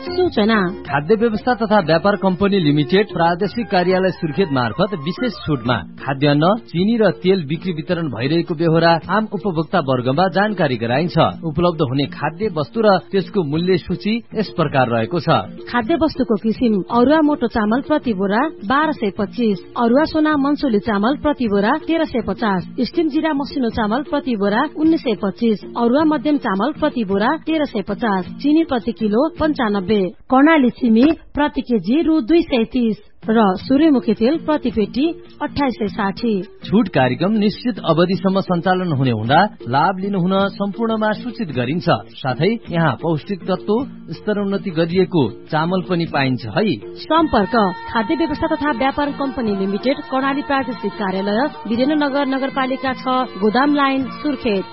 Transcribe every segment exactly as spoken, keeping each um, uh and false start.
सूचना खाद्य व्यवस्था तथा व्यापार कम्पनी लिमिटेड प्रादेशिक कार्यालय सुर्खेत मार्फत विशेष छुटमा खाद्यान्न, चिनी र तेल बिक्री वितरण भइरहेको बेहोरा आम उपभोक्ता वर्गमा जानकारी गराइन्छ। उपलब्ध हुने खाद्य वस्तु र त्यसको मूल्य सूची यस प्रकार रहेको छ। खाद्य वस्तुको किसिम अरुवा मोटो चामल प्रति बोरा बाह्र सय पच्चीस, अरुवा सोना मनसुली चामल प्रति बोरा तेह्र सय पचास, स्टिम जिरा मसिनो चामल प्रति बोरा उन्नाइस सय पच्चीस, अरुवा मध्यम चामल प्रति बोरा तेह्र सय पचास, चिनी प्रति किलो पञ्चानब्बे, कर्णाली सिमी प्रति केजी रु दुई सय तीस र सूर्यमुखी तेल प्रति पेटी अठाइस सय साठी। छुट कार्यक्रम निश्चित अवधिसम्म सञ्चालन हुने हुँदा लाभ लिनु हुन सम्पूर्णमा सूचित गरिन्छ। साथै यहाँ पौष्टिक तत्व स्तरोन्नति गरिएको चामल पनि पाइन्छ है। सम्पर्क खाद्य व्यवस्था तथा व्यापार कम्पनी लिमिटेड, कर्णाली प्रादेशिक कार्यालय, वीरेन्द्रनगर नगरपालिका छ, गोदाम लाइन, सुर्खेत।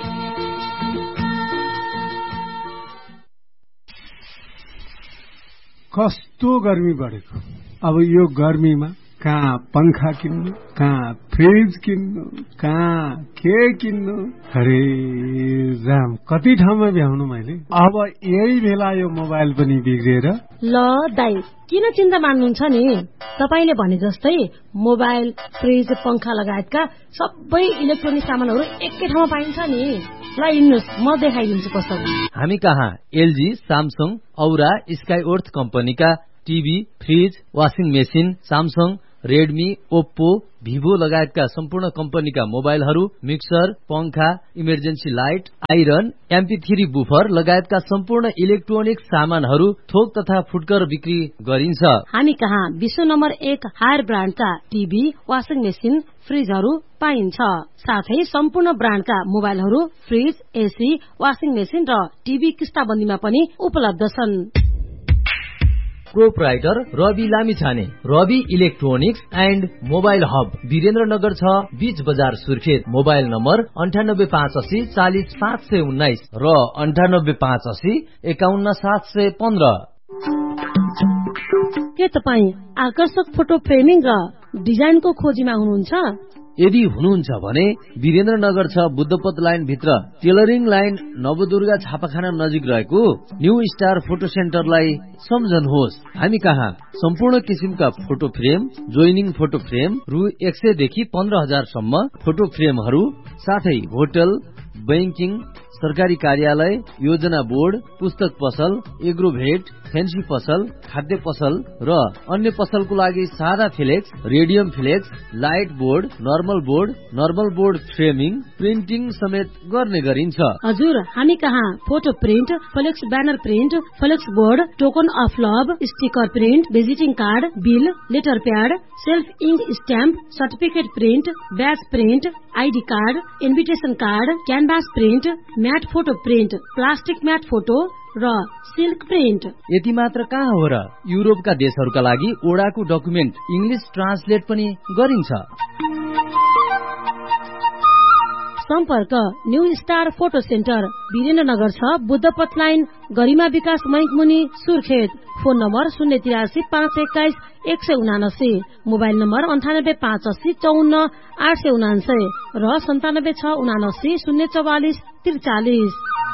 कस्तो गर्मी बढेको। अब यो गर्मीमा कहाँ पंखा किन्नु, कहाँ फ्रिज किन्नु, कहाँ के किन्नु, अरे राम कति ठाउँमा भ्याउनु मैले। अब यही बेला यो मोबाइल पनि बिग्रेर। ल दाइ किन चिन्ता मान्नुहुन्छ नि, तपाईले भने जस्तै मोबाइल, फ्रिज, पंखा लगायतका सबै इलेक्ट्रोनिक सामानहरू एकै ठाउँमा पाइन्छ नि। ल हिँड्नुस् म देखाइदिन्छु कस्तो। हामी कहाँ एलजी, सामसङ, औरा, स्काई अर्थ कम्पनीका TV, fridge, washing machine, Samsung, Redmi, Oppo, Vivo लगायतका सम्पूर्ण कम्पनीका मोबाइलहरू, मिक्सर, पंखा, emergency light, iron, MP three buffer लगायतका सम्पूर्ण इलेक्ट्रोनिक सामानहरू थोक तथा फुटकर बिक्री गरिन्छ। हामी कहाँ विश्व नम्बर एक हायर ब्रान्डका टिभी, वाशिङ मेसिन, फ्रिजहरू पाइन्छ। साथै सम्पूर्ण ब्रान्डका मोबाइलहरू, फ्रिज, एसी, वाशिङ मेसिन र टिभी किस्ताबन्दीमा पनि उपलब्ध छन्। Proprietor Rabi Lamichhane, Rabi electronics and mobile hub, Birendranagar छ, बीच बजार, सुर्खेत। मोबाइल नम्बर अन्ठानब्बे पाँच अस्सी चालिस सात सय उन्नाइस र अन्ठानब्बे पाँच अस्सी एकाउन्न सात सय पन्ध्र। के तपाईँ आकर्षक फोटो फ्रेमिङ र डिजाइनको खोजीमा हुनुहुन्छ? यदि हुनुहुन्छ भने वीरेन्द्रनगर छ, बुद्धपथ लाइन भित्र, टेलरिङ लाइन, नवदुर्गा छापाखाना नजिक रहेको न्यू स्टार फोटो सेन्टरलाई सम्झनुहोस्। हामी कहाँ सम्पूर्ण किसिमका photo frame, joining photo frame रु एक सय देखि पन्ध्र हजार सम्म फोटो फ्रेमहरू, साथै होटल, बैंकिङ, सरकारी कार्यालय, योजना बोर्ड, पुस्तक पसल, एग्रोभेट, फेन्सी पसल, खाद्य पसल र अन्य पसलको लागि सादा flex, radium flex, light board, normal board, normal board framing, printing समेत गर्ने गरिन्छ। हजुर हामी कहाँ photo print, flex banner print, flex board, token of love, sticker print, visiting card, bill, letter pad, self ink stamp, certificate print, ब्याज print, ID card, invitation card, canvas print, mat photo print, plastic mat photo र silk print. यति मात्र कहाँ हो र, युरोपका देशहरूका लागि ओडाको document English translate पनि गरिन्छ। सम्पर्क new star photo centre, Birendranagar छ, बुद्धपथ लाइन, गरिमा विकास बैंक मुनि, सुर्खेत। फोन नम्बर शून्य तिरासी पाँच एक्काइस एक सय उनासी, मोबाइल नम्बर अन्ठानब्बे पाँच अस्सी चौन्न आठ सय उनासय र सन्तानब्बे छ उनासी शून्य चौवालिस त्रिचालिस।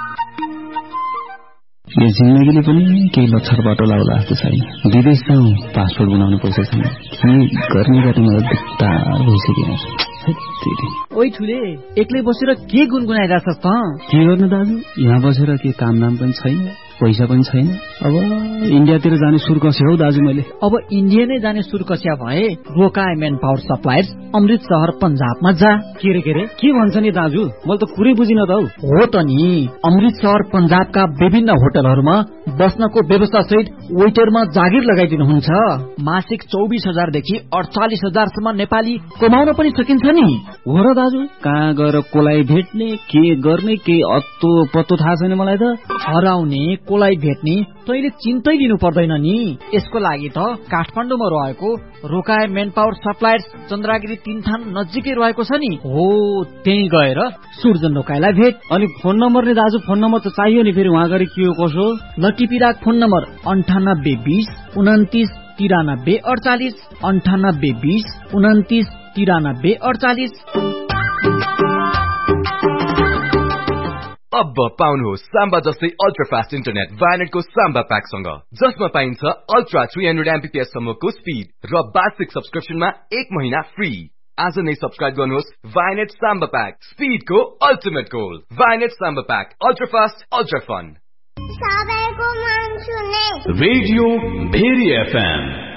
यो जिन्दगीले पनि केही लक्षर बाटो लाउला जस्तो छैन। विदेश जाउँ, पासपोर्ट बनाउनु पर्छ छैन। गर्ने बाटोमा बेकार भइसक्यो। ओइ ठुले, एक्लै बसेर के गुनगुनाइरहेछस् त? के गर्नु दाजु, यहाँ बसेर के काम दाम पनि छैन, पैसा पनि छैन। अब इन्डियातिर जाने सुर कस्यो हौ दाजु मैले। अब इन्डिया नै जाने सुर कस्या भए रोकाए मेन पावर सप्लायर्स, अमृतसर पंजाबमा जा। के रे के रे के भन्छ नि दाजु, मैले त कुरै बुझिन त हौ। हो त नि, अमृतसर पंजाबका विभिन्न होटलहरूमा बस्नको व्यवस्था सहित वेटरमा जागिर लगाइदिनुहुन्छ। मासिक चौबिस हजार देखि अडचालिस हजार सम्म नेपाली कमाउन पनि सकिन्छ नि। हो र दाजु, कहाँ गएर कोलाई भेट्ने, के गर्ने, के अत्तो पत्तो थाहा छैन मलाई त। हराउने, कोलाई भेट्ने तैले चिन्तै लिनु पर्दैन नि। यसको लागि त काठमाडौँमा रहेको रोकाए मेन पावर सप्लायर्स चन्द्रागिरी तीनथान नजिकै रहेको छ नि। हो, त्यही गएर सुर्जन रोकाएलाई भेट। अनि फोन नम्बर नि दाजु, फोन नम्बर त चाहियो नि, फेरि उहाँ गएर के हो कसो। लटिपिराक फोन नम्बर अन्ठानब्बे बिस उन्तिस तिरानब्बे अडचालिस, अन्ठानब्बे बिस उन्तिस तिरानब्बे अडचालिस। अब पाउनुहोस् साम्बा जस्तै ultra fast internet भायनेटको Samba pack सँग, जसमा पाइन्छ अल्ट्रा थ्री हन्ड्रेड एमबीपीएस सम्मको स्पिड र वार्षिक सब्सक्रिप्सनमा एक महिना फ्री। आज नै सब्स्क्राइब गर्नुहोस् भायनेट Samba pack, स्पिडको ultimate goal. भायनेट Samba pack, ultra fast, ultra fun. सबैको मन सुने रेडियो भेरी एफएम।